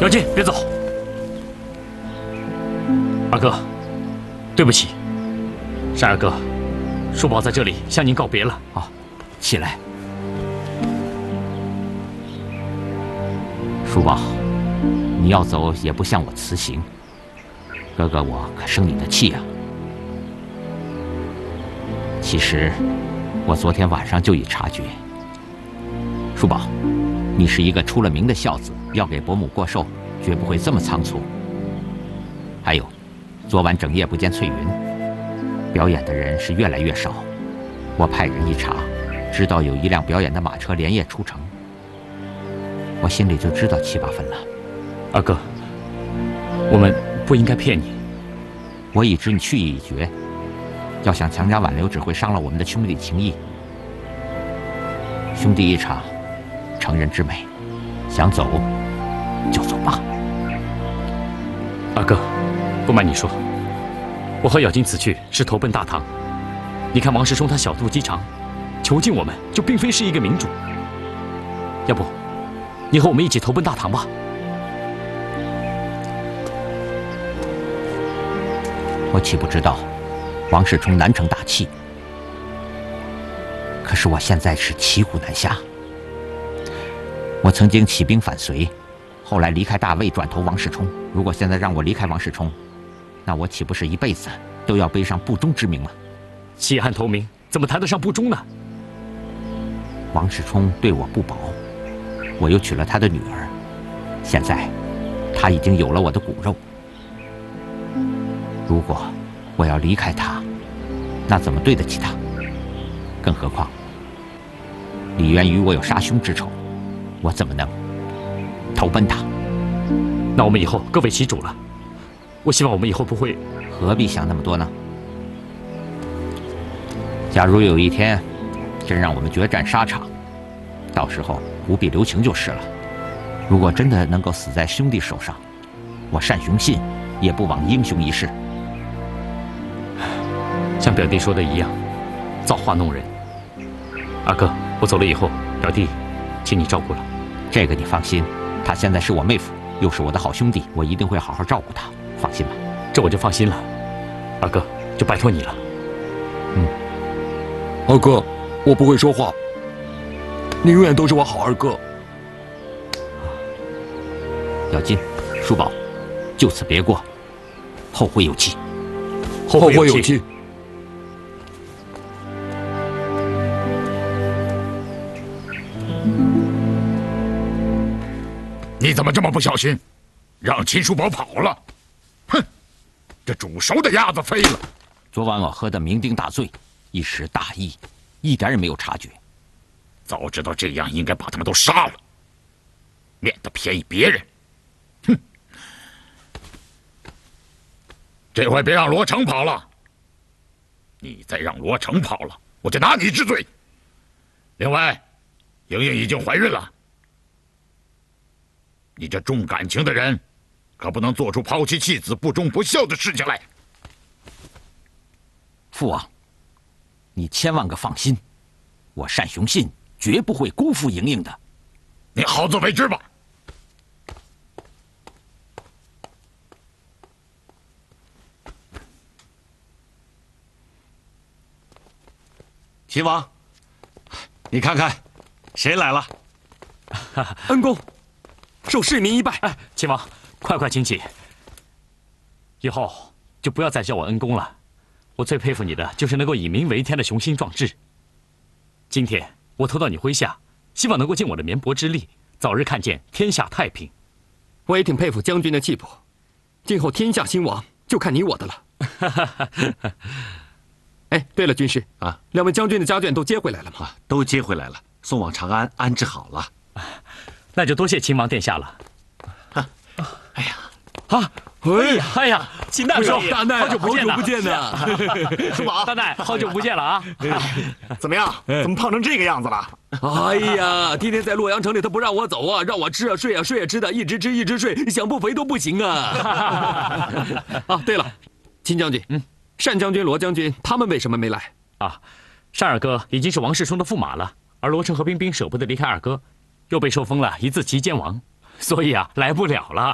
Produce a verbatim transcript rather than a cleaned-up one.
姚进，别走。二哥，对不起。单二哥，叔宝在这里向您告别了。 啊，起来。叔宝，你要走也不向我辞行，哥哥我可生你的气啊。其实，我昨天晚上就已察觉。叔宝，你是一个出了名的孝子，要给伯母过寿，绝不会这么仓促。还有，昨晚整夜不见翠云，表演的人是越来越少。我派人一查，知道有一辆表演的马车连夜出城，我心里就知道七八分了。 二哥，我们不应该骗你。 我已知你去意已决，要想强加挽留，只会伤了我们的兄弟情谊。兄弟一场，成人之美，想走就走吧。 二哥，不瞒你说，我和咬金此去是投奔大唐。你看王世充他小肚鸡肠，囚禁我们就并非是一个明主。要不，你和我们一起投奔大唐吧？ 我岂不知道王世充难成大器？可是我现在是骑虎难下。我曾经起兵反隋，后来离开大魏，转投王世充。如果现在让我离开王世充，那我岂不是一辈子都要背上不忠之名了？ 弃暗投明，怎么谈得上不忠呢？ 王世充对我不薄，我又娶了他的女儿，现在他已经有了我的骨肉。如果我要离开他，那怎么对得起他？更何况李渊与我有杀兄之仇，我怎么能投奔他？ 那我们以后各为其主了。我希望我们以后不会…… 何必想那么多呢？假如有一天真让我们决战沙场，到时候不必留情就是了。如果真的能够死在兄弟手上，我单雄信也不枉英雄一世。 像表弟说的一样，造化弄人。二哥，我走了以后，表弟，请你照顾了。 这个你放心，他现在是我妹夫，又是我的好兄弟，我一定会好好照顾他，放心吧。 这我就放心了。二哥，就拜托你了。 嗯， 二哥，我不会说话，你永远都是我好二哥。 咬金，叔宝，就此别过，后会有期。 后会有期。 你怎么这么不小心，让秦叔宝跑了？哼，这煮熟的鸭子飞了。 昨晚我喝得酩酊大醉，一时大意，一点也没有察觉。 早知道这样，应该把他们都杀了，免得便宜别人。哼，这回别让罗成跑了。你再让罗成跑了，我就拿你治罪。另外，莹莹已经怀孕了。你这重感情的人，可不能做出抛弃妻子、不忠不孝的事情来。 父王，你千万个放心，我单雄信绝不会辜负莹莹的。 你好自为之吧。 秦王，你看看，谁来了？ 恩公，受市民一拜。 哎，秦王，快快请起。以后就不要再叫我恩公了。我最佩服你的就是能够以民为天的雄心壮志。今天我投到你麾下，希望能够尽我的绵薄之力，早日看见天下太平。 我也挺佩服将军的气魄，今后天下兴亡就看你我的了。哎，对了，军师啊，两位将军的家眷都接回来了吗？ 啊，都接回来了，送往长安安置好了。 那就多谢秦王殿下了。 啊，哎呀， 啊！哎呀，哎呀，秦大叔， 大奈， 好久不见好久不见呢。 叔宝， 大奈，好久不见了啊！ 怎么样？怎么胖成这个样子了？ 哎呀，天天在洛阳城里，他不让我走啊，让我吃啊睡啊睡啊吃的，一直吃一直睡，想不肥都不行啊！啊，对了，秦将军，嗯，单将军、罗将军他们为什么没来？ 啊，单二哥已经是王世充的驸马了，而罗成和冰冰舍不得离开二哥，又被受封了一字齐肩王，所以啊，来不了了。